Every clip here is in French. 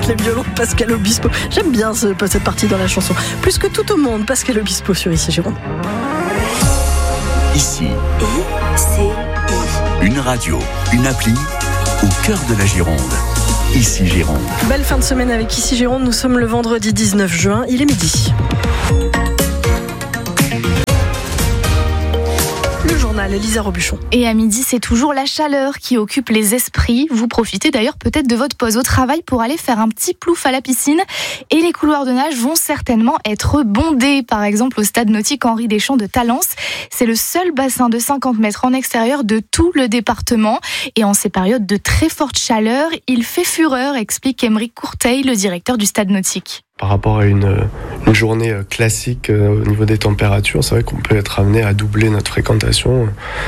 les violons de Pascal Obispo. J'aime bien cette partie dans la chanson. Plus que tout au monde, Pascal Obispo sur Ici Gironde. Ici, une radio, une appli au cœur de la Gironde. Ici Gironde. Belle fin de semaine avec Ici Gironde. Nous sommes le vendredi 19 juin. Il est midi. Le journal, Elisa Robuchon. Et à midi, c'est toujours la chaleur qui occupe les esprits. Vous profitez d'ailleurs peut-être de votre pause au travail pour aller faire un petit plouf à la piscine. Et les couloirs de nage vont certainement être bondés. Par exemple, au stade nautique Henri Deschamps de Talence. C'est le seul bassin de 50 mètres en extérieur de tout le département. Et en ces périodes de très forte chaleur, il fait fureur, explique Aymeric Courteil, le directeur du stade nautique. Par rapport à une journée classique au niveau des températures, c'est vrai qu'on peut être amené à doubler notre fréquentation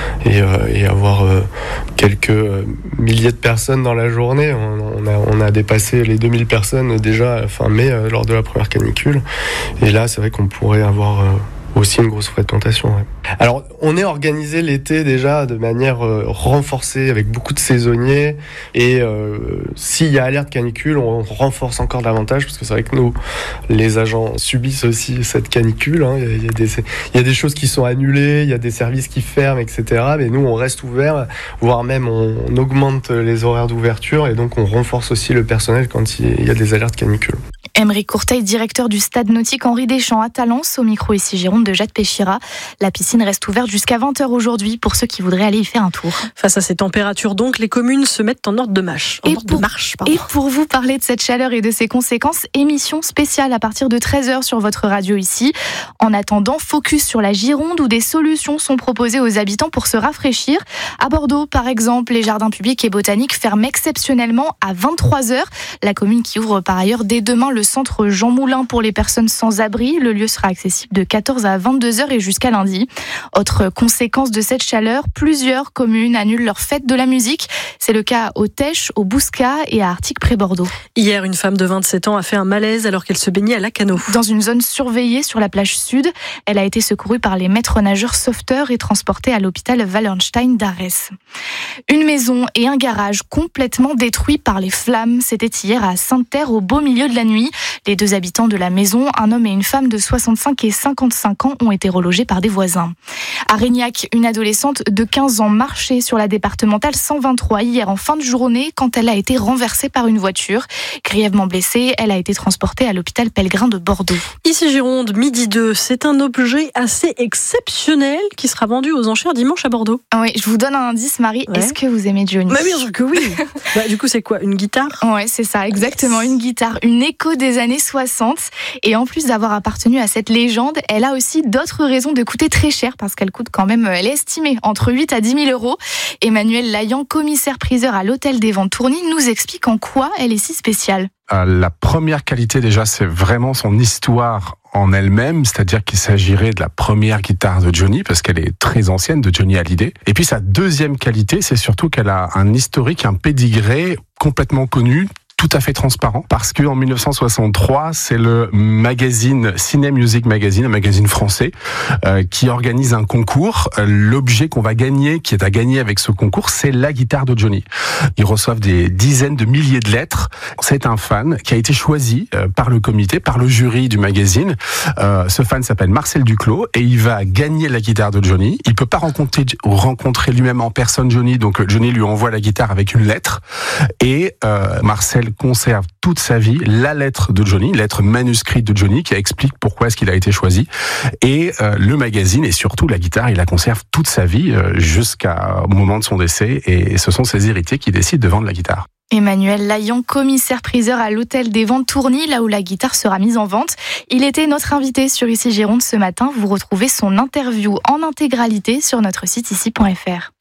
et avoir quelques milliers de personnes dans la journée. On a dépassé les 2000 personnes déjà fin mai lors de la première canicule. Et là, c'est vrai qu'on pourrait avoir aussi une grosse fréquentation. Ouais. Alors, on est organisé l'été déjà de manière renforcée avec beaucoup de saisonniers et s'il y a alerte canicule, on renforce encore davantage parce que c'est vrai que nous, les agents subissent aussi cette canicule. Hein. Il y a des choses qui sont annulées, il y a des services qui ferment, etc. Mais nous, on reste ouverts, voire même on augmente les horaires d'ouverture et donc on renforce aussi le personnel quand il y a des alertes canicule. Aymeric Courteil, directeur du stade nautique Henri Deschamps à Talence, au micro Ici Gironde de Jade Péchira. La piscine reste ouverte jusqu'à 20h aujourd'hui pour ceux qui voudraient aller y faire un tour. Face à ces températures donc, les communes se mettent en ordre de marche. Et pour vous parler de cette chaleur et de ses conséquences, émission spéciale à partir de 13h sur votre radio ici. En attendant, focus sur la Gironde où des solutions sont proposées aux habitants pour se rafraîchir. À Bordeaux, par exemple, les jardins publics et botaniques ferment exceptionnellement à 23h. La commune qui ouvre par ailleurs dès demain le centre Jean Moulin pour les personnes sans abri. Le lieu sera accessible de 14 à 22h et jusqu'à lundi. Autre conséquence de cette chaleur, plusieurs communes annulent leur fête de la musique. C'est le cas au Tech, au Bouscat et à Artic-près-Bordeaux. Hier, une femme de 27 ans a fait un malaise alors qu'elle se baignait à Lacanau. Dans une zone surveillée sur la plage sud, elle a été secourue par les maîtres nageurs sauveteurs et transportée à l'hôpital Wallenstein d'Arès. Une maison et un garage complètement détruits par les flammes. C'était hier à Sainte-Terre au beau milieu de la nuit. Les deux habitants de la maison, un homme et une femme de 65 et 55 ans, ont été relogés par des voisins. À Régnac, une adolescente de 15 ans marchait sur la départementale 123 hier en fin de journée quand elle a été renversée par une voiture. Grièvement blessée, elle a été transportée à l'hôpital Pellegrin de Bordeaux. Ici Gironde, midi 2, c'est un objet assez exceptionnel qui sera vendu aux enchères dimanche à Bordeaux. Oui, je vous donne un indice, Marie. Ouais. Est-ce que vous aimez Johnny ? Bah, bien sûr que oui. Du coup, c'est quoi ? Une guitare ? Ouais, c'est ça, exactement. Une guitare, une écho des années 60. Et en plus d'avoir appartenu à cette légende, elle a aussi d'autres raisons de coûter très cher parce qu'elle coûte quand même, elle est estimée entre 8 à 10 000 euros. Emmanuel Laillan, commissaire-priseur à l'hôtel des Ventes Tourny, nous explique en quoi elle est si spéciale. La première qualité déjà, c'est vraiment son histoire en elle-même, c'est-à-dire qu'il s'agirait de la première guitare de Johnny, parce qu'elle est très ancienne, de Johnny Hallyday. Et puis sa deuxième qualité, c'est surtout qu'elle a un historique, un pédigré complètement connu, tout à fait transparent, parce que en 1963, c'est le magazine Cine Music Magazine, un magazine français, qui organise un concours. L'objet qu'on va gagner, qui est à gagner avec ce concours, c'est la guitare de Johnny. Ils reçoivent des dizaines de milliers de lettres. C'est un fan qui a été choisi par le comité, par le jury du magazine. Ce fan s'appelle Marcel Duclos et il va gagner la guitare de Johnny. Il peut pas rencontrer lui-même en personne Johnny, donc Johnny lui envoie la guitare avec une lettre et Marcel conserve toute sa vie la lettre de Johnny, lettre manuscrite de Johnny qui explique pourquoi est-ce qu'il a été choisi. Et le magazine et surtout la guitare, il la conserve toute sa vie jusqu'au moment de son décès. Et ce sont ses héritiers qui décident de vendre la guitare. Emmanuel Laillan, commissaire-priseur à l'hôtel des Ventes Tourny, là où la guitare sera mise en vente. Il était notre invité sur Ici Gironde ce matin. Vous retrouvez son interview en intégralité sur notre site ici.fr.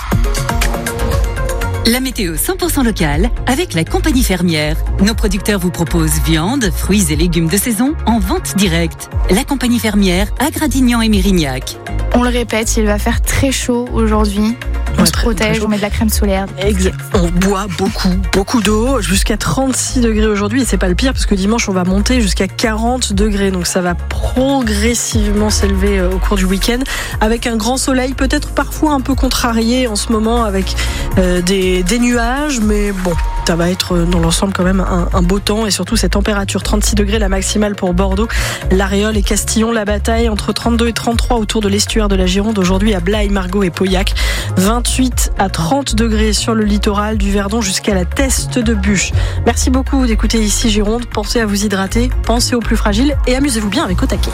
La météo 100% locale avec la compagnie fermière. Nos producteurs vous proposent viande, fruits et légumes de saison en vente directe. La compagnie fermière à Gradignan et Mérignac. On le répète, il va faire très chaud aujourd'hui. On se protège, on met de la crème solaire. Exact. On boit beaucoup d'eau, jusqu'à 36 degrés aujourd'hui. Et c'est pas le pire parce que dimanche, on va monter jusqu'à 40 degrés. Donc ça va progressivement s'élever au cours du week-end. Avec un grand soleil, peut-être parfois un peu contrarié en ce moment avec des nuages. Mais bon, ça va être dans l'ensemble quand même un beau temps et surtout cette température 36 degrés la maximale pour Bordeaux, l'Aréole et Castillon. La bataille entre 32 et 33 autour de l'estuaire de la Gironde aujourd'hui à Blaye, Margaux et Pauillac. 28 à 30 degrés sur le littoral du Verdon jusqu'à la Teste de Buch. Merci beaucoup d'écouter ici Gironde. Pensez à vous hydrater, pensez aux plus fragiles et amusez-vous bien avec Au Taquet.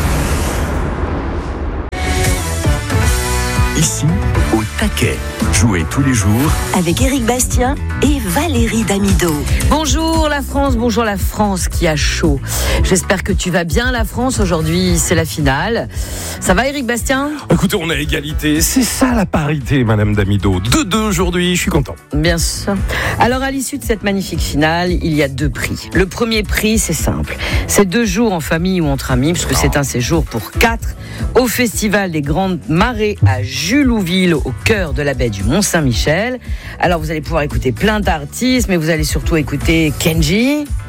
Ici, Au Taquet. Jouez tous les jours avec Éric Bastien et Valérie Damido. Bonjour la France qui a chaud. J'espère que tu vas bien la France. Aujourd'hui, c'est la finale. Ça va Éric Bastien ? Écoutez, on a égalité. C'est ça la parité, Madame Damido. 2-2 aujourd'hui, je suis content. Bien sûr. Alors à l'issue de cette magnifique finale, il y a 2 prix. Le premier prix, c'est simple. C'est 2 jours en famille ou entre amis, puisque c'est un séjour pour 4 au Festival des Grandes Marées à Julouville, au cœur de la baie du Mont-Saint-Michel. Alors vous allez pouvoir écouter plein d'artistes, mais vous allez surtout écouter Kenji,